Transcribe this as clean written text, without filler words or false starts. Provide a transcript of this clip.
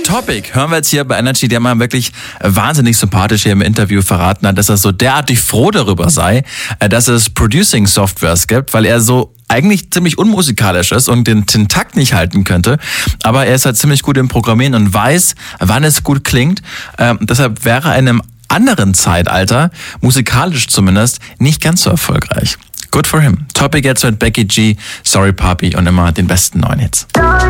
Topic hören wir jetzt hier bei Energy, der mal wirklich wahnsinnig sympathisch hier im Interview verraten hat, dass er so derartig froh darüber sei, dass es Producing-Softwares gibt, weil er so eigentlich ziemlich unmusikalisch ist und den Takt nicht halten könnte. Aber er ist halt ziemlich gut im Programmieren und weiß, wann es gut klingt. Deshalb wäre er in einem anderen Zeitalter, musikalisch zumindest, nicht ganz so erfolgreich. Good for him. Topic jetzt mit Becky G, Sorry Papi und immer den besten neuen Hits.